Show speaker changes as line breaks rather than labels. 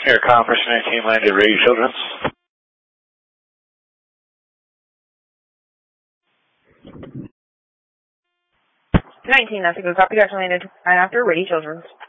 Air Conference 19 landed, ready, Children's.
19, that's a good copy. Actually landed right after, ready, Children's.